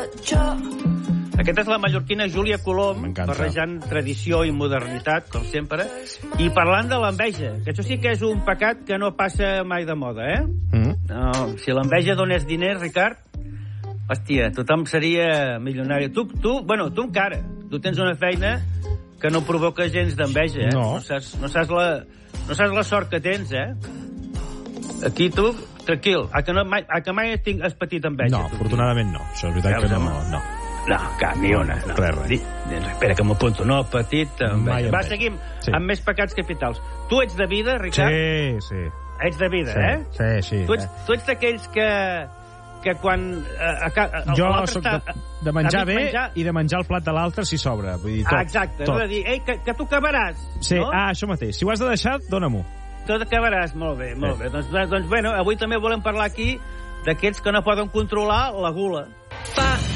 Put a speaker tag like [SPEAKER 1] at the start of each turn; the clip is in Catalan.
[SPEAKER 1] Aquesta és la mallorquina Júlia Colom, barrejant tradició i modernitat, com sempre, i parlant de l'enveja, que això sí que és un pecat que no passa mai de moda, No, si l'enveja donés diners, Ricard, hòstia, tothom seria milionari. Tu encara, tu tens una feina que no provoca gens d'enveja,
[SPEAKER 2] No.
[SPEAKER 1] No saps la sort que tens, Aquí tu, tranquil, que mai has patit enveja.
[SPEAKER 2] No, afortunadament no. Això és veritat que no.
[SPEAKER 1] No, cap, ni una. No.
[SPEAKER 2] Res.
[SPEAKER 1] Espera que m'apunto. No, petit enveja. Va, seguim amb més pecats capitals. Tu ets de vida, Ricard?
[SPEAKER 2] Sí.
[SPEAKER 1] Ets de vida,
[SPEAKER 2] Sí.
[SPEAKER 1] Tu ets d'aquells que quan...
[SPEAKER 2] Jo soc de menjar bé i de menjar el plat de l'altre si sobra. Vull dir, tot.
[SPEAKER 1] Exacte.
[SPEAKER 2] Tot.
[SPEAKER 1] És a dir, que tu acabaràs.
[SPEAKER 2] Sí,
[SPEAKER 1] no?
[SPEAKER 2] això mateix. Si ho has de deixar, dóna-m'ho.
[SPEAKER 1] Tot acabaràs. Molt bé. Doncs, bueno, avui també volem parlar aquí d'aquells que no poden controlar la gula.